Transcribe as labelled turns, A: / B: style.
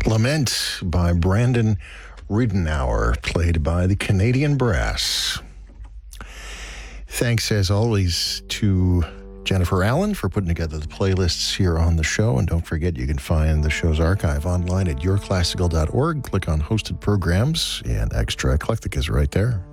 A: Lament by Brandon Ridenour, played by the Canadian Brass. Thanks, as always, to Jennifer Allen for putting together the playlists here on the show. And don't forget, you can find the show's archive online at yourclassical.org. Click on hosted programs, and Extra Eclectic is right there.